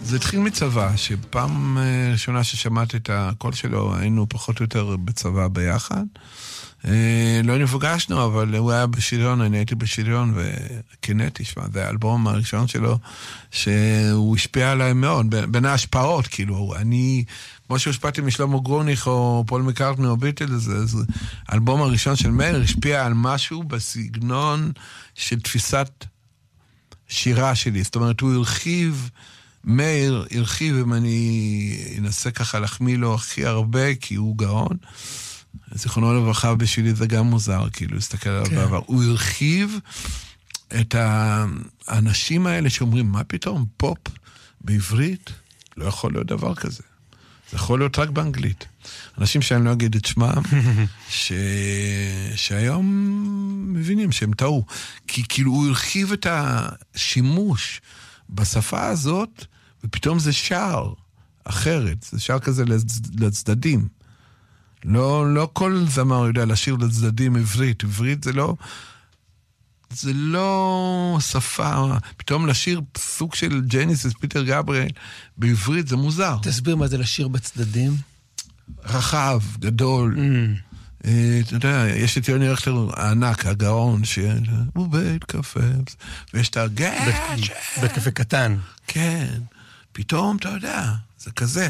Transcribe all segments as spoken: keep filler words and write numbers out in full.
זה התחיל מצבא, שפעם ראשונה ששמעתי את הקול שלו, היינו פחות או יותר בצבא ביחד. לא נפגשנו, אבל הוא היה בשריון, אני הייתי בשריון, וקינאתי, שמה, זה האלבום הראשון שלו, שהוא השפיע עליי מאוד, בין ההשפעות, כאילו, אני, כמו שהושפעתי משלמה גרוניך, או פול מקארטני, או ביטל, זה, זה, האלבום הראשון של מאיר, השפיע על משהו בסגנון של תפיסת שירה שלי, זאת אומרת, הוא הרחיב, מאיר הרחיב, אם אני אנסה ככה להחמיא לו הכי הרבה, כי הוא גאון, זיכרונו לברכה בשבילי זה גם מוזר, כאילו, להסתכל עליו כן. בעבר. הוא הרחיב את האנשים האלה שאומרים, מה פתאום, פופ בעברית? לא יכול להיות דבר כזה. זה יכול להיות רק באנגלית. אנשים שאני לא אגיד את שמם, ש... שהיום מבינים שהם טעו. כי כאילו הוא הרחיב את השימוש בשפה הזאת, ופתאום זה שער אחרת. זה שער כזה לצדדים. לא, לא כל זמר יודע לשיר לצדדים עברית. עברית זה לא, זה לא שפה. פתאום לשיר סוג של ג'ניסיס, פיטר גבריאל, בעברית זה מוזר. תסביר מה זה לשיר בצדדים. רחב, גדול. Mm. אתה יודע, יש את יוני רכטר הענק, הגאון, שהוא בית קפה, ויש את הגאצ'ה. בית קפה קטן. כן. פתאום, אתה יודע, זה כזה.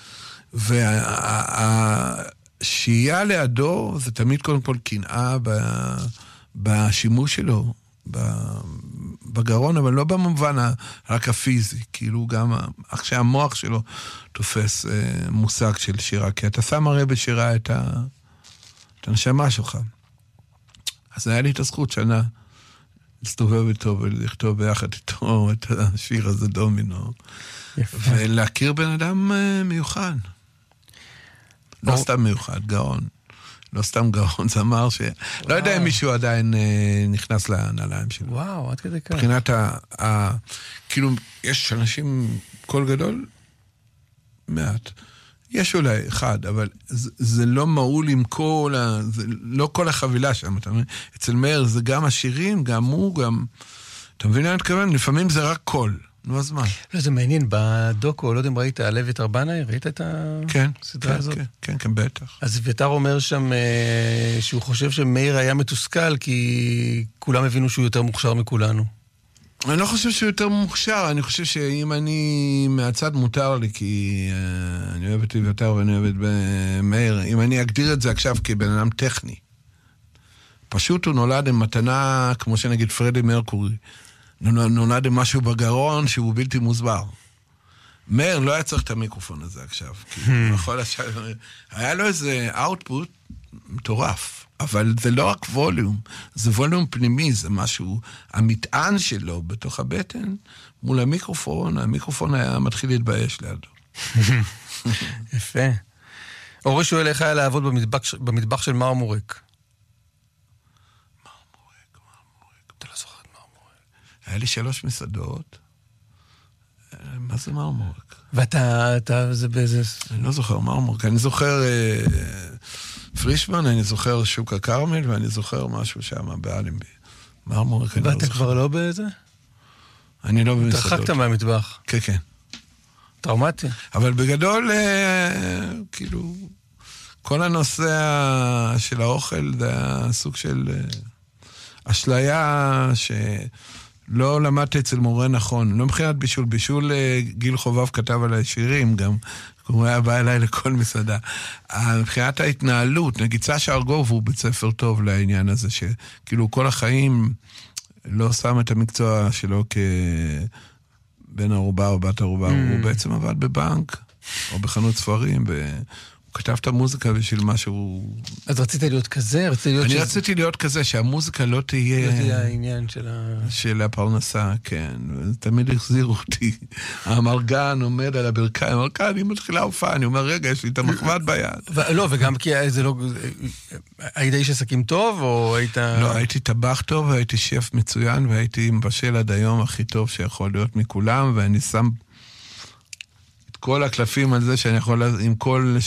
וה... שהייה לידו זה תמיד קודם כל קנאה בשימוש שלו, בגרון, אבל לא במובן רק הפיזי, כאילו גם כשהמוח שלו תופס מושג של שירה, כי אתה שם הרי בשירה את הנשמה שלך. אז היה לי את הזכות שנה להסתובב איתו ולכתוב ביחד איתו את השיר הזה דומינו, ולהכיר בן אדם מיוחד. לא סתם מיוחד, גאון. לא סתם גאון, זה אמר ש... לא יודע אם מישהו עדיין נכנס לנעליים שלו. וואו, עד כדי כך. מבחינת ה... כאילו, יש אנשים קול גדול, מעט. יש אולי אחד, אבל זה לא מעול עם כל ה... לא כל החבילה שם, אתה מבין? אצל מאיר זה גם השירים, גם הוא, גם... אתה מבין מה אני מתכוון? לפעמים זה רק קול. נו, אז מה? לא, זה מעניין, בדוקו, לא יודע אם ראית, הלב ויתר בנאי, ראית את הסדרה הזאת? כן, כן, כן, בטח. אז ויתר אומר שם שהוא חושב שמאיר היה מתוסכל, כי כולם הבינו שהוא יותר מוכשר מכולנו. אני לא חושב שהוא יותר מוכשר, אני חושב שאם אני מהצד מותר לי, כי אני אוהב את ויתר ואני אוהב את מאיר, אם אני אגדיר את זה עכשיו כבן אדם טכני, פשוט הוא נולד עם מתנה, כמו שנגיד פרדי מרקורי, נולד עם משהו בגרון שהוא בלתי מוסבר. מאיר לא היה צריך את המיקרופון הזה עכשיו. היה לו איזה אאוטפוט מטורף, אבל זה לא רק ווליום, זה ווליום פנימי, זה משהו, המטען שלו בתוך הבטן, מול המיקרופון, המיקרופון היה מתחיל להתבייש לידו. יפה. אורי שואל איך היה לעבוד במטבח של מרמורק. היה לי שלוש מסעדות. מה זה מרמורק? ואתה, אתה, זה באיזה... אני לא זוכר מרמורק. אני זוכר אה, פרישמן, אני זוכר שוק הקרמל, ואני זוכר משהו שם באלנבי. מרמורק, אני לא זוכר. ואתה כבר לא באיזה? אני לא במסעדות. תרחקת מהמטבח. כן, כן. טראומטי. אבל בגדול, אה, כאילו, כל הנושא של האוכל, זה הסוג של אה, אשליה ש... לא למדתי אצל מורה נכון, לא מבחינת בישול, בישול גיל חובב כתב עליי שירים גם, הוא היה בא אליי לכל מסעדה. מבחינת ההתנהלות, נגיד סשה ארגוב הוא בית ספר טוב לעניין הזה, שכאילו כל החיים לא שם את המקצוע שלו כבן ערובה או בת ערובה, mm. הוא בעצם עבד בבנק או בחנות ספרים, ו... הוא כתב את המוזיקה בשביל משהו... אז רצית להיות כזה? רצית להיות אני שזה... רציתי להיות כזה, שהמוזיקה לא תהיה... לא תהיה העניין של ה... של הפרנסה, כן. תמיד החזירו אותי. המרגן עומד על הברכיים, המרגן, אני מתחילה הופעה, אני אומר, רגע, יש לי את המחבת ביד. לא, וגם כי זה לא... היית איש עסקים טוב, או היית... לא, הייתי טבח טוב, והייתי שף מצוין, והייתי מבשל עד היום הכי טוב שיכול להיות מכולם, ואני שם... כל הקלפים על זה שאני יכול, עם כל